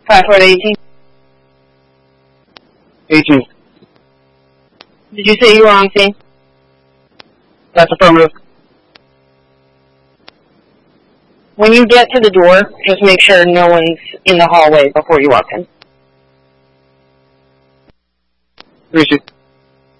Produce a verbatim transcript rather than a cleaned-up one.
Password eighteen. eighteen. Did you say you were on scene? That's affirmative. When you get to the door, just make sure no one's in the hallway before you walk in. Appreciate it.